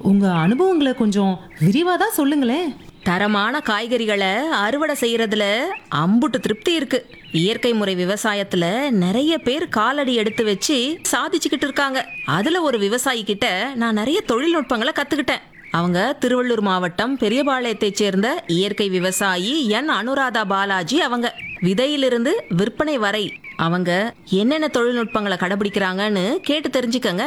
உங்க அனுபவங்களை கொஞ்சம் விரிவா தான் சொல்லுங்களேன். தரமான காய்கறிகளை அறுவடை செய்யறதுல அம்புட்டு திருப்தி இருக்கு. இயற்கை முறை விவசாயத்துல நிறைய பேர் காலடி எடுத்து வச்சு சாதிச்சுக்கிட்டு இருக்காங்க. அதுல ஒரு விவசாயி கிட்ட நான் நிறைய தொழில்நுட்பங்களை கத்துக்கிட்டேன். அவங்க திருவள்ளூர் மாவட்டம் பெரியபாளையத்தை சேர்ந்த இயற்கை விவசாயி என் அனுராதா பாலாஜி. அவங்க விதையிலிருந்து விற்பனை வரை அவங்க என்னென்ன தொழில்நுட்பங்களை கடைபிடிக்கிறாங்கன்னு கேட்டு தெரிஞ்சுக்கங்க.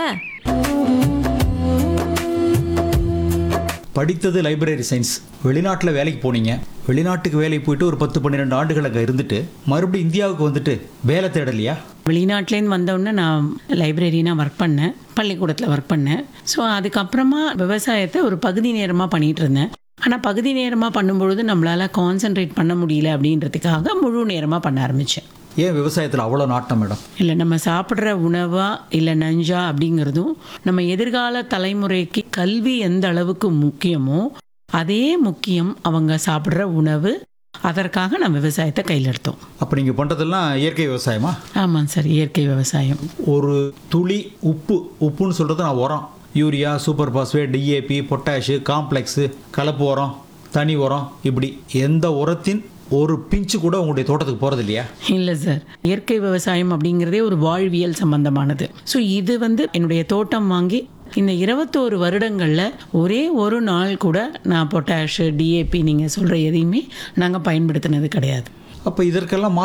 படித்தது லைப்ரரி சயின்ஸ். வெளிநாட்டில் வேலைக்கு போனீங்க. வெளிநாட்டுக்கு வேலைக்கு போயிட்டு ஒரு 10-12 ஆண்டுகள் அங்கே இருந்துட்டு மறுபடியும் இந்தியாவுக்கு வந்துட்டு வேலை தேடலையா? வெளிநாட்டிலேருந்து வந்தோடனே நான் லைப்ரரினாக ஒர்க் பண்ணேன், பள்ளிக்கூடத்தில் ஒர்க் பண்ணேன். ஸோ அதுக்கப்புறமா விவசாயத்தை ஒரு பகுதி நேரமாக பண்ணிகிட்டு இருந்தேன். ஆனால் பகுதி நேரமாக பண்ணும்பொழுது நம்மளால் கான்சென்ட்ரேட் பண்ண முடியல அப்படின்றதுக்காக முழு நேரமாக பண்ண ஆரம்பித்தேன். ஏன் விவசாயத்தில் அவ்வளோ நாட்டம் மேடம்? இல்லை, நம்ம சாப்பிட்ற உணவா இல்லை நஞ்சா அப்படிங்கிறதும் நம்ம எதிர்கால தலைமுறைக்கு கல்வி எந்த அளவுக்கு முக்கியமோ அதே முக்கியம் அவங்க சாப்பிட்ற உணவு. அதற்காக நம்ம விவசாயத்தை கையில் எடுத்தோம். அப்போ நீங்கள் பண்ணுறதெல்லாம் இயற்கை விவசாயமா? ஆமாம் சார், இயற்கை விவசாயம். ஒரு துளி உப்புன்னு சொல்கிறது நான் உரம், urea, super phosphate, DAP, potash, complex, கலப்பு உரம், தனி உரம், இப்படி எந்த உரத்தின் ஒரு பிஞ்சு கூட உங்களுடைய தோட்டத்துக்கு போகிறது இல்லையா? இல்லை சார், இயற்கை விவசாயம் அப்படிங்கிறதே ஒரு வாழ்வியல் சம்பந்தமானது. ஸோ இது என்னுடைய தோட்டம் வாங்கி இந்த 21 வருடங்களில் ஒரே ஒரு நாள் கூட நான் பொட்டாஷு, டிஏபி நீங்கள் சொல்கிற எதையுமே நாங்கள் பயன்படுத்தினது கிடையாது. அப்போ இதற்கெல்லாம்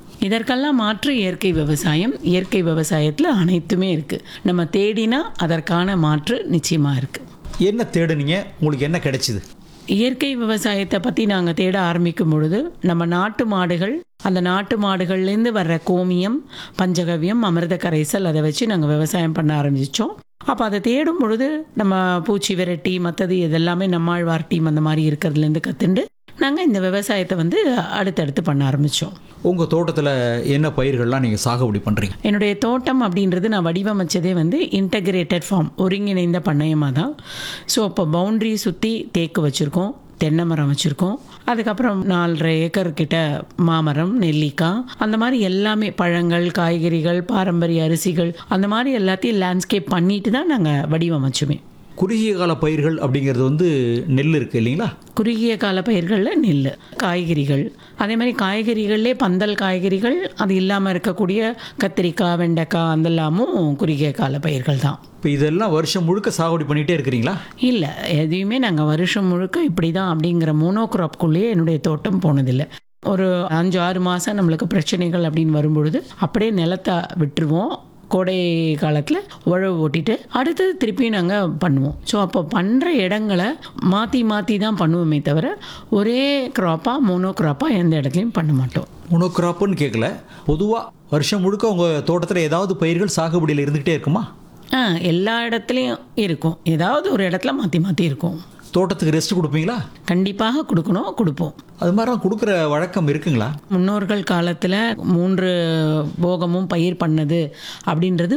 மாற்று இயற்கை விவசாயம். இயற்கை விவசாயத்தில் அனைத்துமே இருக்குது. நம்ம தேடினா அதற்கான மாற்று நிச்சயமாக இருக்குது. என்ன தேடுனீங்க? உங்களுக்கு என்ன கிடைச்சிது? இயற்கை விவசாயத்தை பற்றி நாங்கள் தேட ஆரம்பிக்கும் பொழுது நம்ம நாட்டு மாடுகள், அந்த நாட்டு மாடுகள்லேருந்து வர்ற கோமியம், பஞ்சகவ்யம், அமிர்த கரைசல், அதை வச்சு நாங்கள் விவசாயம் பண்ண ஆரம்பித்தோம். அப்போ அதை தேடும் பொழுது நம்ம பூச்சி விரட்டி மற்றது இதெல்லாமே நம்மாழ்வார் டீம் அந்த மாதிரி இருக்கிறதுலேருந்து கற்றுண்டு நாங்கள் இந்த விவசாயத்தை அடுத்தடுத்து பண்ண ஆரம்பித்தோம். உங்கள் தோட்டத்தில் என்ன பயிர்கள்லாம் நீங்கள் சாகுபடி பண்ணுறீங்க? என்னுடைய தோட்டம் அப்படின்றது நான் வடிவமைச்சதே இன்டகிரேட்டட் ஃபார்ம், ஒருங்கிணைந்த பண்ணையமாக தான். ஸோ அப்போ பவுண்ட்ரி சுற்றி தேக்கு வச்சுருக்கோம், தென்னை மரம் வச்சுருக்கோம், அதுக்கப்புறம் 4.5 ஏக்கர் கிட்ட மாமரம், நெல்லிக்காய், அந்த மாதிரி எல்லாமே பழங்கள், காய்கறிகள், பாரம்பரிய அரிசிகள், அந்த மாதிரி எல்லாத்தையும் லேண்ட்ஸ்கேப் பண்ணிட்டு தான் நாங்கள் வடிவமைச்சுமே. குறுகிய கால பயிர்கள் அப்படிங்கிறது நெல் இருக்குது இல்லைங்களா? குறுகிய கால பயிர்களில் நெல், காய்கறிகள், அதே மாதிரி காய்கறிகள்லேயே பந்தல் காய்கறிகள், அது இல்லாமல் இருக்கக்கூடிய கத்திரிக்காய், வெண்டைக்காய், அதெல்லாமும் குறுகிய கால பயிர்கள் தான். இப்போ இதெல்லாம் வருஷம் முழுக்க சாகுபடி பண்ணிகிட்டே இருக்கிறீங்களா? இல்லை, எதையுமே நாங்கள் வருஷம் முழுக்க இப்படி தான் அப்படிங்கிற மோனோக்ராப்குள்ளேயே என்னுடைய தோட்டம் போனதில்லை. ஒரு 5-6 மாதம் நம்மளுக்கு பிரச்சனைகள் அப்படின்னு வரும்பொழுது அப்படியே நிலத்தை விட்டுருவோம். கோடை காலத்தில் உழவு ஓட்டிட்டு அடுத்தது திருப்பியும் நாங்கள் பண்ணுவோம். ஸோ அப்போ பண்ணுற இடங்களை மாற்றி தான் பண்ணுவோமே தவிர ஒரே க்ராப்பாக மோனோக்ராப்பாக எந்த இடத்துலையும் பண்ண மாட்டோம். மோனோக்ராப்புன்னு கேட்கல, பொதுவாக வருஷம் முழுக்க உங்கள் தோட்டத்தில் ஏதாவது பயிர்கள் சாகுபடியில் இருந்துக்கிட்டே இருக்குமா? எல்லா இடத்துலையும் இருக்கும், ஏதாவது ஒரு இடத்துல மாற்றி இருக்கும். தோட்டத்துக்கு ரெஸ்ட் கொடுப்பீங்களா? கண்டிப்பாக கொடுப்போம். அது மாதிரிலாம் கொடுக்குற வழக்கம் இருக்குங்களா? முன்னோர்கள் காலத்தில் 3 போகமும் பயிர் பண்ணது அப்படின்றது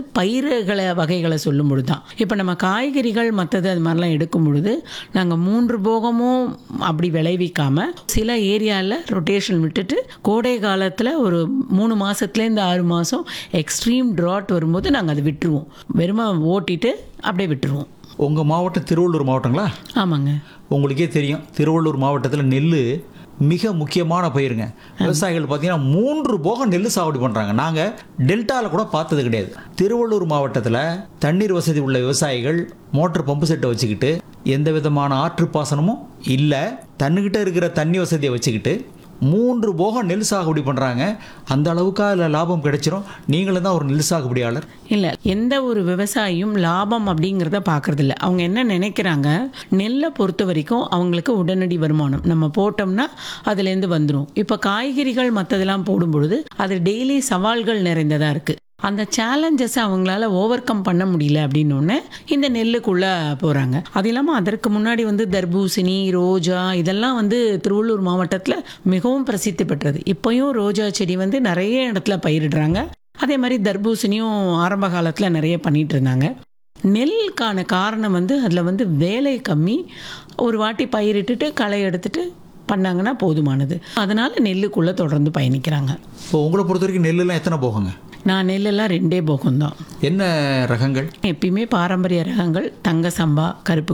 வகைகளை சொல்லும் பொழுது தான். இப்போ நம்ம காய்கறிகள் மற்றது அது மாதிரிலாம் எடுக்கும் பொழுது நாங்கள் 3 போகமும் அப்படி விளைவிக்காமல் சில ஏரியாவில் ரொட்டேஷன் விட்டுட்டு கோடை காலத்தில் ஒரு 3 மாதத்துலேருந்து 6 மாதம் எக்ஸ்ட்ரீம் ட்ராட் வரும்போது நாங்கள் அதை விட்டுருவோம். வெறுமை ஓட்டிட்டு அப்படியே விட்டுருவோம். உங்கள் மாவட்டம் திருவள்ளூர் மாவட்டங்களா? ஆமாங்க. உங்களுக்கே தெரியும், திருவள்ளூர் மாவட்டத்தில் நெல் மிக முக்கியமான பயிருங்க. விவசாயிகள் பார்த்தீங்கன்னா 3 போகம் நெல் சாகுபடி பண்ணுறாங்க. நாங்கள் டெல்டாவில் கூட பார்த்தது கிடையாது. திருவள்ளூர் மாவட்டத்தில் தண்ணீர் வசதி உள்ள விவசாயிகள் மோட்டர் பம்பு செட்டை வச்சுக்கிட்டு எந்த விதமான ஆற்று பாசனமும் இல்லை, தன்னுக்கிட்ட இருக்கிற தண்ணி வசதியை வச்சுக்கிட்டு 3 போகம் நெல் சாகுபடி பண்ணுறாங்க. அந்த அளவுக்கு அதில் லாபம் கிடைச்சிரும். நீங்களும் தான் ஒரு நெல் சாகுபடியாளர். இல்லை, எந்த ஒரு விவசாயியும் லாபம் அப்படிங்கிறத பார்க்குறதில்ல. அவங்க என்ன நினைக்கிறாங்க, நெல்லை பொறுத்த வரைக்கும் அவங்களுக்கு உடனடி வருமானம் நம்ம போட்டோம்னா அதுலேருந்து வந்துடும். இப்போ காய்கறிகள் மற்றதெல்லாம் போடும் பொழுது அது டெய்லி சவால்கள் நிறைந்ததாக இருக்குது. அந்த சேலஞ்சஸை அவங்களால ஓவர் கம் பண்ண முடியல அப்படின்னோடனே இந்த நெல்லுக்குள்ளே போகிறாங்க. அது இல்லாமல் அதற்கு முன்னாடி தர்பூசணி, ரோஜா இதெல்லாம் திருவள்ளூர் மாவட்டத்தில் மிகவும் பிரசித்தி பெற்றது. இப்போயும் ரோஜா செடி நிறைய இடத்துல பயிரிடுறாங்க. அதே மாதிரி தர்பூசணியும் ஆரம்ப காலத்தில் நிறைய பண்ணிகிட்டு இருந்தாங்க. நெல்லுக்கான காரணம் அதில் வேலை கம்மி. ஒரு வாட்டி பயிரிட்டுட்டு களை எடுத்துட்டு பண்ணாங்கன்னா போதுமானது. அதனால் நெல்லுக்குள்ளே தொடர்ந்து பயணிக்கிறாங்க. இப்போ உங்களை பொறுத்த வரைக்கும் நெல்லுலாம் எத்தனை போகுங்க? நான் நெல்லெல்லாம் 2 போகம் தான். என்ன ரகங்கள்? எப்பயுமே பாரம்பரிய ரகங்கள், தங்க சம்பா, கருப்பு